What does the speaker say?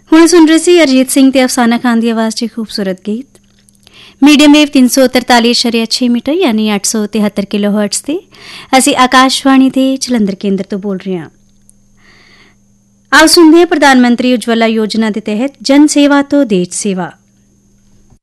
ਹੁਣ ਸੁਣ ਰਹੇ ਸੀ ਅਰਜੀਤ ਸਿੰਘ ਤੇ ਅਫਸਾਨਾ ਖਾਨ ਦੀ ਆਵਾਜ਼ 'ਚ ਖੂਬਸੂਰਤ ਗੀਤ। ਮੀਡੀਅਮ ਵੇਵ 343.6 ਮੀਟਰ ਯਾਨੀ 873 ਕਿਲੋਹਰਟਜ਼ ਤੇ ਅਸੀਂ ਆਕਾਸ਼ਵਾਣੀ ਦੇ ਜਲੰਧਰ ਕੇਂਦਰ ਤੋਂ ਬੋਲ ਰਹੇ ਹਾਂ। ਆਓ ਸੁਣਦੇ ਹਾਂ ਪ੍ਰਧਾਨ ਮੰਤਰੀ ਉਜਵਲਾ ਯੋਜਨਾ ਦੇ ਤਹਿਤ ਜਨ ਸੇਵਾ ਤੋਂ ਦੇਸ਼ ਸੇਵਾ।